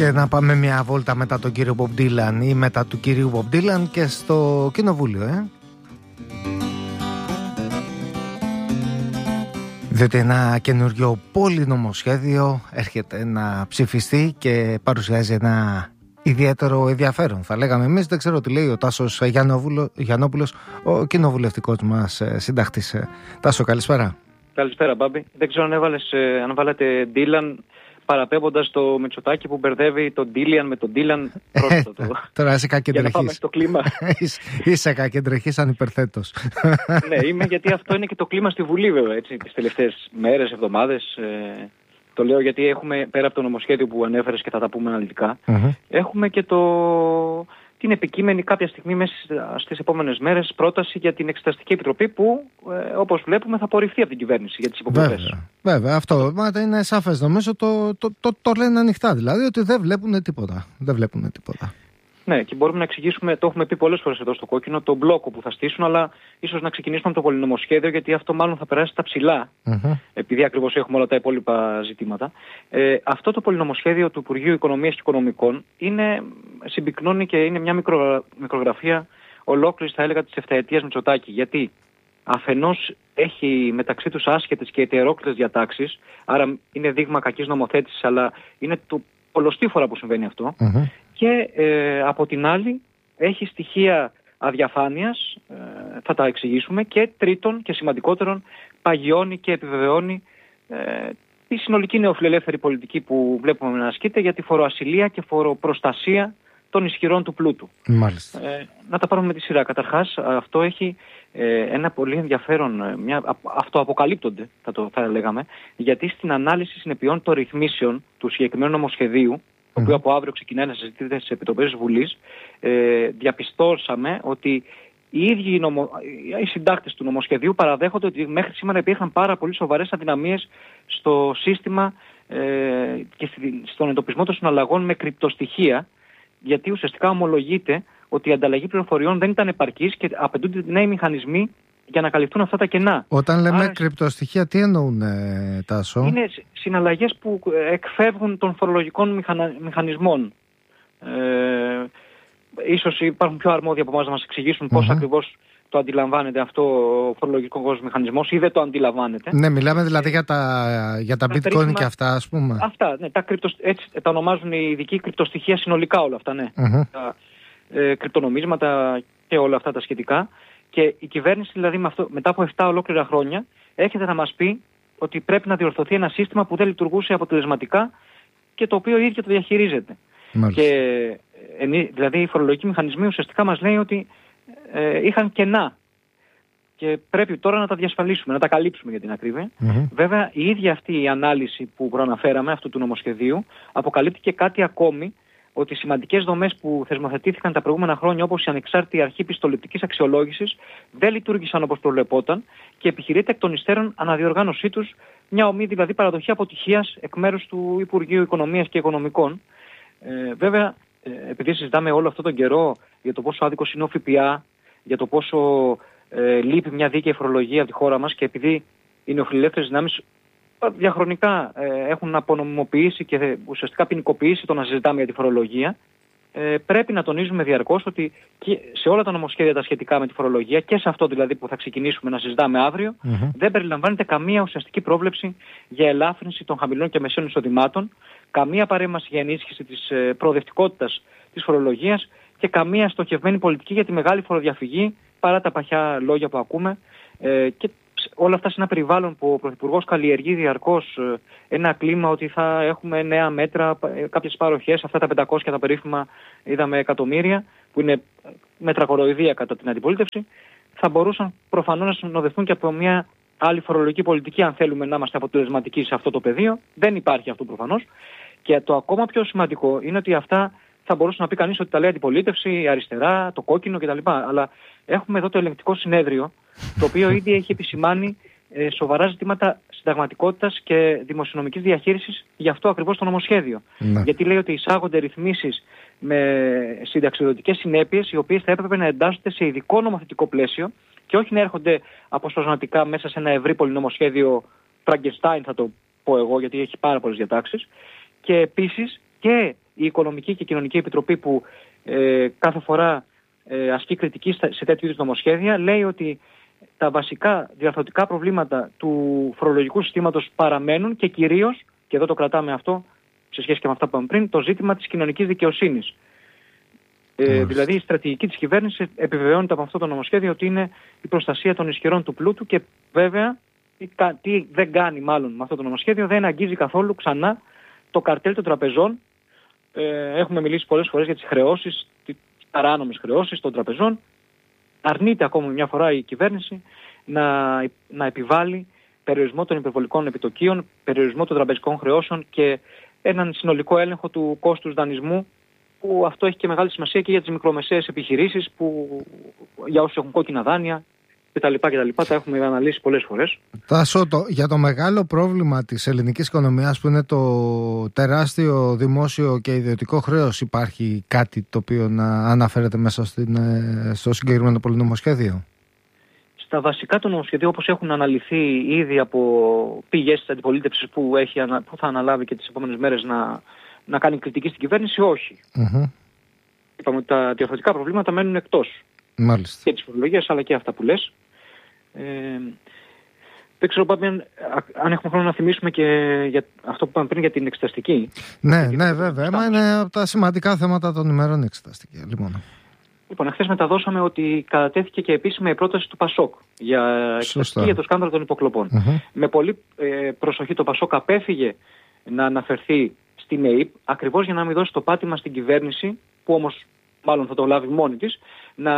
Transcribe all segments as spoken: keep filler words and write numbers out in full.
Και να πάμε μια βόλτα μετά τον κύριο Μπομπ Ντίλαν ή μετά του κυρίου Μπομπ Ντίλαν και στο κοινοβούλιο, ε. Διότι ένα καινούριο πολυνομοσχέδιο έρχεται να ψηφιστεί και παρουσιάζει ένα ιδιαίτερο ενδιαφέρον. Θα λέγαμε εμείς, δεν ξέρω τι λέει ο Τάσος Γιαννόπουλος, ο κοινοβουλευτικός μας συντακτής. Τάσο, καλησπέρα. Καλησπέρα, Μπάμπη. Δεν ξέρω αν, έβαλες, αν βάλατε Ντίλαν παραπέμποντας το Μητσοτάκη που μπερδεύει τον Ντίλιαν με τον Ντίλαν. Πρόσθετο. Τώρα είσαι κακεντρεχής. Για να πάμε στο κλίμα. Είσαι κακεντρεχής ανυπερθέτως. Ναι, είμαι, γιατί αυτό είναι και το κλίμα στη Βουλή, βέβαια, έτσι, τις τελευταίες μέρες, εβδομάδες. Ε, το λέω γιατί έχουμε, πέρα από το νομοσχέδιο που ανέφερες και θα τα πούμε αναλυτικά, mm-hmm. έχουμε και το... την επικείμενη κάποια στιγμή μέσα στις επόμενες μέρες πρόταση για την Εξεταστική Επιτροπή που, ε, όπως βλέπουμε, θα απορριφθεί από την κυβέρνηση για τις υποκλοπές. Βέβαια, βέβαια, αυτό είναι σαφές. Νομίζω το, το, το, το λένε ανοιχτά, δηλαδή ότι δεν βλέπουν τίποτα. Δεν βλέπουν τίποτα. Ναι, και μπορούμε να εξηγήσουμε, το έχουμε πει πολλές φορές εδώ στο Κόκκινο, τον μπλόκο που θα στήσουν, αλλά ίσως να ξεκινήσουμε από το πολυνομοσχέδιο, γιατί αυτό μάλλον θα περάσει στα ψηλά, mm-hmm. επειδή ακριβώς έχουμε όλα τα υπόλοιπα ζητήματα. Ε, αυτό το πολυνομοσχέδιο του Υπουργείου Οικονομίας και Οικονομικών είναι, συμπυκνώνει και είναι μια μικρο, μικρογραφία ολόκληρης, θα έλεγα, της εφταετίας Μητσοτάκη. Γιατί αφενός έχει μεταξύ τους άσχετες και ετερόκλητες διατάξεις, άρα είναι δείγμα κακής νομοθέτησης, αλλά είναι το πολλοστή φορά που συμβαίνει αυτό. Mm-hmm. Και ε, από την άλλη έχει στοιχεία αδιαφάνειας, ε, θα τα εξηγήσουμε, και τρίτον και σημαντικότερον παγιώνει και επιβεβαιώνει ε, τη συνολική νεοφιλελεύθερη πολιτική που βλέπουμε να ασκείται για τη φοροασυλία και φοροπροστασία των ισχυρών του πλούτου. Μάλιστα. Ε, να τα πάρουμε με τη σειρά. Καταρχάς, αυτό έχει ε, ένα πολύ ενδιαφέρον, μια, αυτοαποκαλύπτονται θα το θα λέγαμε, γιατί στην ανάλυση συνεπειών των ρυθμίσεων του συγκεκριμένου νομοσχεδίου, το οποίο από αύριο ξεκινάει να συζητείται στις επιτροπές της Βουλής, ε, διαπιστώσαμε ότι οι ίδιοι οι, νομο... οι συντάκτες του νομοσχεδίου παραδέχονται ότι μέχρι σήμερα υπήρχαν πάρα πολύ σοβαρές αδυναμίες στο σύστημα ε, και στον εντοπισμό των συναλλαγών με κρυπτοστοιχεία, γιατί ουσιαστικά ομολογείται ότι η ανταλλαγή πληροφοριών δεν ήταν επαρκής και απαιτούνται νέοι μηχανισμοί για να καλυφθούν αυτά τα κενά. Όταν λέμε Άρα, κρυπτοστοιχεία, τι εννοούν, ε, Τάσο? Είναι συναλλαγές που εκφεύγουν των φορολογικών μηχανα... μηχανισμών. Ε, ίσως υπάρχουν πιο αρμόδιοι από εμάς να μας εξηγήσουν mm-hmm. πώς ακριβώς το αντιλαμβάνεται αυτό ο φορολογικός μηχανισμός ή δεν το αντιλαμβάνεται. Ναι, μιλάμε δηλαδή για τα, για τα, τα bitcoin περίφημα... και αυτά, ας πούμε. Αυτά, ναι, τα κρυπτο... έτσι τα ονομάζουν οι ειδικοί, κρυπτοστοιχεία συνολικά όλα αυτά, ναι. Mm-hmm. Τα ε, κρυπτονομίσματα και όλα αυτά τα σχετικά. Και η κυβέρνηση δηλαδή με αυτό, μετά από επτά ολόκληρα χρόνια έρχεται να μας πει ότι πρέπει να διορθωθεί ένα σύστημα που δεν λειτουργούσε αποτελεσματικά και το οποίο η ίδια το διαχειρίζεται. Μάλιστα. Και δηλαδή οι φορολογικοί μηχανισμοί ουσιαστικά μας λέει ότι ε, είχαν κενά και πρέπει τώρα να τα διασφαλίσουμε, να τα καλύψουμε για την ακρίβεια. Mm-hmm. Βέβαια η ίδια αυτή η ανάλυση που προαναφέραμε αυτού του νομοσχεδίου αποκαλύπτει και κάτι ακόμη, ότι οι σημαντικές δομές που θεσμοθετήθηκαν τα προηγούμενα χρόνια, όπως η ανεξάρτητη αρχή πιστοληπτικής αξιολόγησης, δεν λειτουργήσαν όπως προβλεπόταν και επιχειρείται εκ των υστέρων αναδιοργάνωσή τους, μια ομή δηλαδή παραδοχή αποτυχίας εκ μέρους του Υπουργείου Οικονομίας και Οικονομικών. Ε, βέβαια, ε, επειδή συζητάμε όλο αυτόν τον καιρό για το πόσο άδικος είναι ο ΦΠΑ, για το πόσο ε, λείπει μια δίκαιη φορολογία από τη χώρα μας και επειδή οι νεοφιλελεύθερες δυνάμεις διαχρονικά ε, έχουν απονομιμοποιήσει και ουσιαστικά ποινικοποιήσει το να συζητάμε για τη φορολογία, ε, πρέπει να τονίζουμε διαρκώς ότι και σε όλα τα νομοσχέδια τα σχετικά με τη φορολογία και σε αυτό δηλαδή που θα ξεκινήσουμε να συζητάμε αύριο, mm-hmm. δεν περιλαμβάνεται καμία ουσιαστική πρόβλεψη για ελάφρυνση των χαμηλών και μεσαίων εισοδημάτων, καμία παρέμβαση για ενίσχυση της ε, προοδευτικότητας της φορολογίας και καμία στοχευμένη πολιτική για τη μεγάλη φοροδιαφυγή, παρά τα παχιά λόγια που ακούμε. Ε, και όλα αυτά σε ένα περιβάλλον που ο Πρωθυπουργός καλλιεργεί διαρκώς ένα κλίμα ότι θα έχουμε νέα μέτρα, κάποιες παροχές, αυτά τα πεντακόσια τα περίφημα είδαμε εκατομμύρια, που είναι μέτρα κοροϊδία κατά την αντιπολίτευση, θα μπορούσαν προφανώς να συνοδευτούν και από μια άλλη φορολογική πολιτική, αν θέλουμε να είμαστε αποτελεσματικοί σε αυτό το πεδίο. Δεν υπάρχει αυτό προφανώς. Και το ακόμα πιο σημαντικό είναι ότι αυτά θα μπορούσε να πει κανείς ότι τα λέει αντιπολίτευση, η αριστερά, το κόκκινο κτλ. Αλλά έχουμε εδώ το ελεγκτικό συνέδριο, το οποίο ήδη έχει επισημάνει ε, σοβαρά ζητήματα συνταγματικότητας και δημοσιονομικής διαχείρισης για αυτό ακριβώς το νομοσχέδιο. Ναι. Γιατί λέει ότι εισάγονται ρυθμίσεις με συνταξιοδοτικές συνέπειες, οι οποίες θα έπρεπε να εντάσσονται σε ειδικό νομοθετικό πλαίσιο και όχι να έρχονται αποσπασματικά μέσα σε ένα ευρύ πολυνομοσχέδιο Frankenstein, θα το πω εγώ, γιατί έχει πάρα πολλές διατάξεις. Και επίσης και η Οικονομική και Κοινωνική Επιτροπή που ε, κάθε φορά ε, ασκεί κριτική σε τέτοιου είδους νομοσχέδια, λέει ότι τα βασικά διαρθρωτικά προβλήματα του φορολογικού συστήματος παραμένουν και κυρίως, και εδώ το κρατάμε αυτό σε σχέση και με αυτά που είπαμε πριν, το ζήτημα της κοινωνικής δικαιοσύνης. Ε, δηλαδή η στρατηγική της κυβέρνησης επιβεβαιώνεται από αυτό το νομοσχέδιο ότι είναι η προστασία των ισχυρών του πλούτου και βέβαια τι δεν κάνει μάλλον με αυτό το νομοσχέδιο, δεν αγγίζει καθόλου ξανά το καρτέλ των τραπεζών. Ε, έχουμε μιλήσει πολλές φορές για τις χρεώσεις, τις παράνομες χρεώσεις των τραπεζών. Αρνείται ακόμα μια φορά η κυβέρνηση να, να επιβάλλει περιορισμό των υπερβολικών επιτοκίων, περιορισμό των τραπεζικών χρεώσεων και έναν συνολικό έλεγχο του κόστους δανεισμού, που αυτό έχει και μεγάλη σημασία και για τις μικρομεσαίες επιχειρήσεις, που, για όσους έχουν κόκκινα δάνεια κτλ. κτλ. Τα έχουμε αναλύσει πολλές φορές. Τάσο, το, για το μεγάλο πρόβλημα της ελληνικής οικονομίας που είναι το τεράστιο δημόσιο και ιδιωτικό χρέος, υπάρχει κάτι το οποίο να αναφέρεται μέσα στην, στο συγκεκριμένο πολυνομοσχέδιο? Στα βασικά του νομοσχεδίου, όπως έχουν αναλυθεί ήδη από πηγές της αντιπολίτευσης που, έχει, που θα αναλάβει και τις επόμενες μέρες να, να κάνει κριτική στην κυβέρνηση, όχι. Mm-hmm. Είπαμε ότι τα διαφορετικά προβλήματα μένουν εκτός. Μάλιστα. Και τις φορολογίες αλλά και αυτά που λες. Ε, δεν ξέρω πάμε, αν, αν έχουμε χρόνο να θυμίσουμε και για αυτό που είπαμε πριν για την εξεταστική. Ναι, ναι, βέβαια. Μα είναι από τα σημαντικά θέματα των ημερών εξεταστική. Λοιπόν. Λοιπόν, εχθές μεταδώσαμε ότι κατατέθηκε και επίσημα η πρόταση του Πασόκ για εξεταστική για το σκάνδαλο των υποκλοπών. Mm-hmm. Με πολύ ε, προσοχή το Πασόκ απέφυγε να αναφερθεί στην ΕΕΠ, ακριβώς για να μην δώσει το πάτημα στην κυβέρνηση, που όμως μάλλον θα το λάβει μόνη της, να,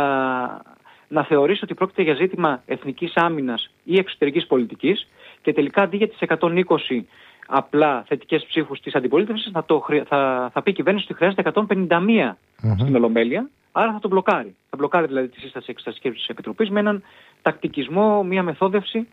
να θεωρήσει ότι πρόκειται για ζήτημα εθνικής άμυνας ή εξωτερικής πολιτικής και τελικά αντί για τις εκατόν είκοσι απλά θετικές ψήφους της αντιπολίτευσης θα, το, θα, θα πει η κυβέρνηση ότι χρειάζεται εκατόν πενήντα μία mm-hmm. στην Ολομέλεια, άρα θα το μπλοκάρει. Θα μπλοκάρει δηλαδή τη σύσταση εξεταστικής επιτροπής με έναν τακτικισμό, μια μεθόδευση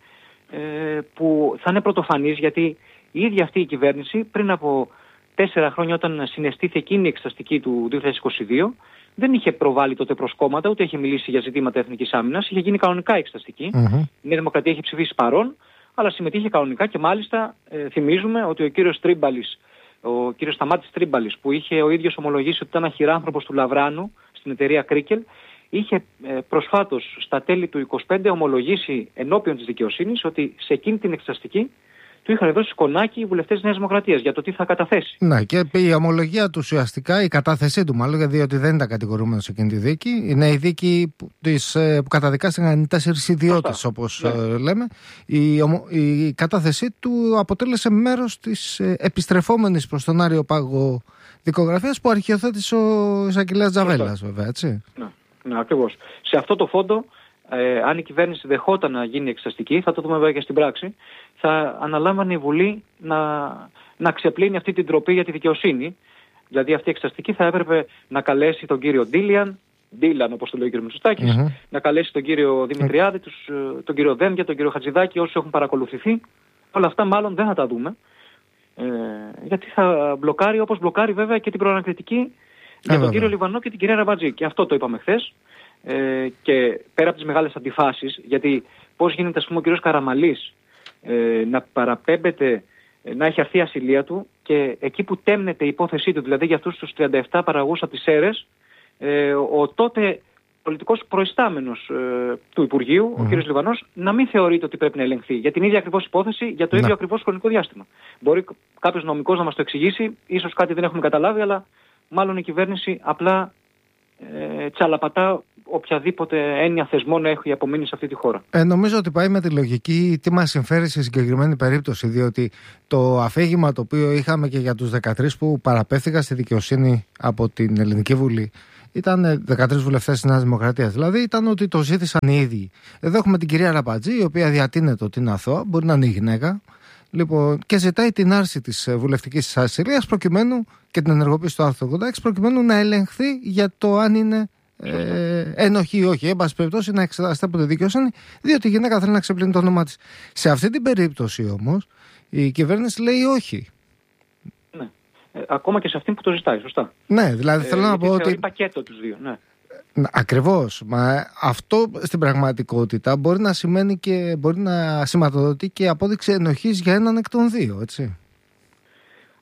ε, που θα είναι πρωτοφανής, γιατί η ίδια αυτή η κυβέρνηση πριν από τέσσερα χρόνια, όταν συναισθήθη εκείνη η εξεταστική του δύο χιλιάδες είκοσι δύο, δεν είχε προβάλει τότε προς κόμματα, ούτε είχε μιλήσει για ζητήματα εθνικής άμυνας. Είχε γίνει κανονικά εξεταστική. Mm-hmm. Η Νέα Δημοκρατία είχε ψηφίσει παρόν, αλλά συμμετείχε κανονικά και μάλιστα ε, θυμίζουμε ότι ο κύριος Τρίμπαλης, ο κύριος Σταμάτης Τρίμπαλης, που είχε ο ίδιος ομολογήσει ότι ήταν αχυράνθρωπος του Λαβράνου στην εταιρεία Κρίκελ, είχε ε, προσφάτως στα τέλη του είκοσι πέντε ομολογήσει ενώπιον της δικαιοσύνης ότι σε εκείνη την εξεταστική του είχαν δώσει σκονάκι οι βουλευτές της Νέας Δημοκρατίας για το τι θα καταθέσει. Ναι, και η ομολογία του ουσιαστικά, η κατάθεσή του μάλλον, διότι δεν ήταν κατηγορούμενος σε εκείνη τη δίκη, είναι η δίκη που, της, που καταδικάστηκαν τέσσερις ιδιώτες, όπως ναι. λέμε. Η, η κατάθεσή του αποτέλεσε μέρος της επιστρεφόμενης προς τον Άριο Πάγο δικογραφίας που αρχιοθέτησε ο Εισαγγελέας Τζαβέλας, βέβαια, έτσι. Ναι, ναι, ακριβώς. Σε αυτό το φόντο, Ε, αν η κυβέρνηση δεχόταν να γίνει εξεταστική, θα το δούμε βέβαια και στην πράξη, θα αναλάμβανε η Βουλή να, να ξεπλύνει αυτή την τροπή για τη δικαιοσύνη. Δηλαδή αυτή η εξεταστική θα έπρεπε να καλέσει τον κύριο Ντίλιαν, Ντίλαν όπως το λέει ο κύριο Μητσοτάκης, mm-hmm. να καλέσει τον κύριο Δημητριάδη, τους, τον κύριο Δένδια, τον κύριο Χατζηδάκη, όσους έχουν παρακολουθηθεί. Όλα αυτά μάλλον δεν θα τα δούμε. Ε, γιατί θα μπλοκάρει, όπως μπλοκάρει βέβαια και την προανακριτική για τον κύριο Λιβανό και την κυρία Ραμπατζή. Και αυτό το είπαμε χθες. Ε, και πέρα από τις μεγάλες αντιφάσεις, γιατί πώς γίνεται ας πούμε ο κ. Καραμαλής ε, να παραπέμπεται, ε, να έχει αρθεί η ασυλία του και εκεί που τέμνεται η υπόθεσή του, δηλαδή για αυτούς τους τριάντα επτά παραγωγούς από τις ΣΕΡΕΣ, ε, ο, ο τότε πολιτικός προϊστάμενος ε, του Υπουργείου, mm-hmm. ο κ. Λιβανός, να μην θεωρείται ότι πρέπει να ελεγχθεί για την ίδια ακριβώς υπόθεση, για το ίδιο ναι. ακριβώς χρονικό διάστημα. Μπορεί κάποιος νομικός να μας το εξηγήσει, ίσως κάτι δεν έχουμε καταλάβει, αλλά μάλλον η κυβέρνηση απλά ε, τσαλαπατά οποιαδήποτε έννοια θεσμών έχει απομείνει σε αυτή τη χώρα. Ε, νομίζω ότι πάει με τη λογική τι μας συμφέρει σε συγκεκριμένη περίπτωση, διότι το αφήγημα το οποίο είχαμε και για τους δεκατρείς που παραπέφθηκαν στη δικαιοσύνη από την Ελληνική Βουλή, ήταν δεκατρείς βουλευτές της Νέας Δημοκρατίας. Δηλαδή ήταν ότι το ζήτησαν οι ίδιοι. Εδώ έχουμε την κυρία Ραμπατζή, η οποία διατείνεται ότι είναι αθώα, μπορεί να είναι η γυναίκα, λοιπόν, και ζητάει την άρση της βουλευτικής ασυλίας προκειμένου και την ενεργοποίηση του άρθρου ογδόντα έξι προκειμένου να ελεγχθεί για το αν είναι ε, ένοχη ή όχι. Εν πάση περιπτώσει να εξεταστεί από τη δικαιοσύνη, διότι η γυναίκα θέλει να ξεπλύνει το όνομά της. Σε αυτή την περίπτωση όμως η κυβέρνηση λέει όχι. Ναι. Ε, ακόμα και σε αυτή που το ζητάει, σωστά. Ναι, δηλαδή θέλω ε, να πω ότι. Είναι πακέτο τους δύο, ναι. Ακριβώς. Μα αυτό στην πραγματικότητα μπορεί να σημαίνει και μπορεί να σηματοδοτεί και απόδειξη ενοχής για έναν εκ των δύο, έτσι.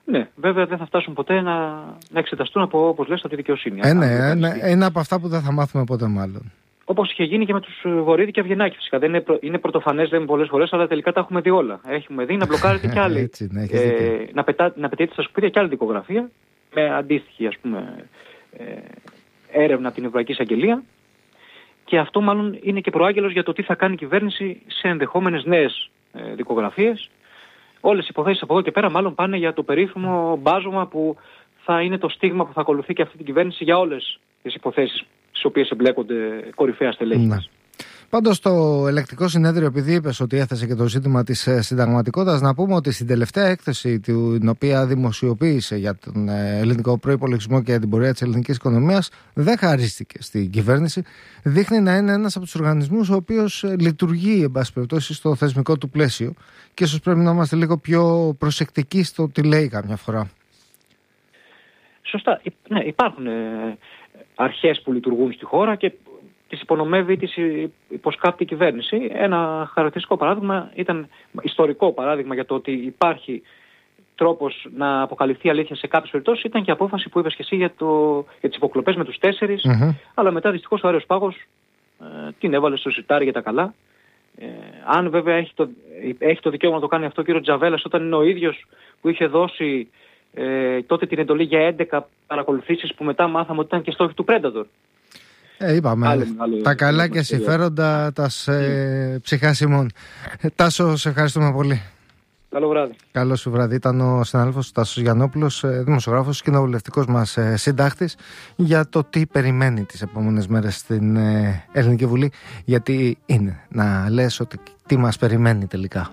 Ναι, βέβαια δεν θα φτάσουν ποτέ να, να εξεταστούν από, όπως λες, από τη δικαιοσύνη. Ε, ναι, ένα, ένα από αυτά που δεν θα μάθουμε ποτέ μάλλον. Όπως είχε γίνει και με τους Βορύδη και Αυγενάκη. Φυσικά δεν είναι, προ, είναι πρωτοφανές, λέμε πολλές φορές, αλλά τελικά τα έχουμε δει όλα. Έχουμε δει να μπλοκάρεται κι άλλη. Έτσι, ναι, ε, να, πετά, να πετύχει στα σκουπίδια κι άλλη δικογραφία με αντίστοιχη, ας πούμε, ε, έρευνα από την Ευρωπαϊκή Εισαγγελία. Και αυτό μάλλον είναι και προάγγελος για το τι θα κάνει η κυβέρνηση σε ενδεχόμενες νέες ε, δικογραφίες. Όλες οι υποθέσεις από εδώ και πέρα μάλλον πάνε για το περίφημο μπάζωμα που θα είναι το στίγμα που θα ακολουθεί και αυτή την κυβέρνηση για όλες τις υποθέσεις στις οποίες εμπλέκονται κορυφαία στελέχη. Ναι. Πάντως το ελεκτικό συνέδριο, επειδή είπες ότι έθεσε και το ζήτημα της συνταγματικότητας, να πούμε ότι στην τελευταία έκθεση την οποία δημοσιοποίησε για τον ελληνικό προϋπολογισμό και την πορεία της ελληνικής οικονομίας δεν χαρίστηκε στην κυβέρνηση. Δείχνει να είναι ένας από τους οργανισμούς ο οποίος λειτουργεί, εν πάση περιπτώσει, στο θεσμικό του πλαίσιο και ίσως πρέπει να είμαστε λίγο πιο προσεκτικοί στο τι λέει καμιά φορά. Σωστά. Ναι, υπάρχουν αρχές που λειτουργούν στη χώρα και τις υπονομεύει, τις υποσκάπτει η κυβέρνηση. Ένα χαρακτηριστικό παράδειγμα ήταν, ιστορικό παράδειγμα για το ότι υπάρχει τρόπος να αποκαλυφθεί αλήθεια σε κάποιες περιπτώσεις, ήταν και η απόφαση που είπες και εσύ για, το, για τις υποκλοπές με τους τέσσερις, mm-hmm. αλλά μετά δυστυχώς ο Άρεος Πάγος ε, την έβαλε στο σιτάρι για τα καλά. Ε, αν βέβαια έχει το, έχει το δικαίωμα να το κάνει αυτό ο κύριος Τζαβέλας, όταν είναι ο ίδιος που είχε δώσει ε, τότε την εντολή για έντεκα παρακολουθήσεις που μετά μάθαμε ότι ήταν και στόχοι του Predator. Ε, είπαμε, άλλη, άλλη, τα καλά και συμφέροντα τα ε, ψυχάσιμων. Τάσο, σε ευχαριστούμε πολύ. Καλό βράδυ. Καλό σου βράδυ. Ήταν ο συνάδελφος Τάσος Γιαννόπουλος, δημοσιογράφος, κοινοβουλευτικός μας συντάκτης, για το τι περιμένει τις επόμενες μέρες στην Ελληνική Βουλή. Γιατί είναι να λες ότι τι μας περιμένει τελικά.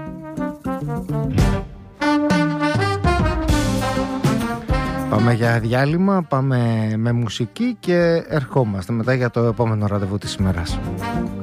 Πάμε για διάλειμμα, πάμε με μουσική και ερχόμαστε μετά για το επόμενο ραντεβού της ημέρας.